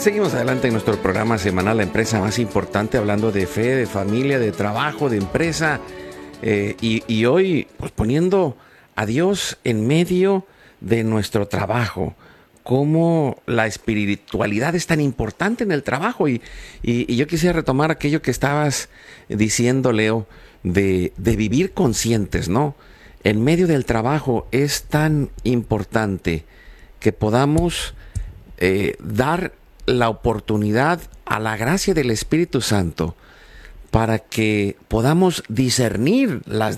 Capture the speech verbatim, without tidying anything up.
Seguimos adelante en nuestro programa semanal La Empresa Más Importante, hablando de fe, de familia, de trabajo, de empresa. Eh, y, y hoy, pues poniendo a Dios en medio de nuestro trabajo. Cómo la espiritualidad es tan importante en el trabajo. Y, y, y yo quisiera retomar aquello que estabas diciendo, Leo, de, de vivir conscientes, ¿no? En medio del trabajo es tan importante que podamos eh, dar la oportunidad a la gracia del Espíritu Santo para que podamos discernir las